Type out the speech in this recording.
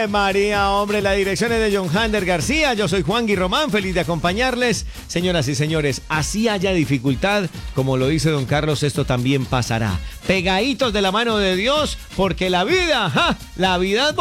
María, hombre, la dirección es de John Hander García. Yo soy Juan Román, feliz de acompañarles. Señoras y señores, así haya dificultad, como lo dice don Carlos, esto también pasará. Pegaditos de la mano de Dios, porque la vida es